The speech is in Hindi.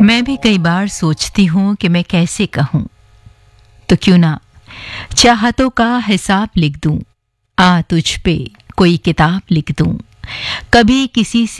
मैं भी कई बार सोचती हूँ कि मैं कैसे कहूँ, तो क्यों ना चाहतों का हिसाब लिख दूं, आ तुझ पे कोई किताब लिख दूं, कभी किसी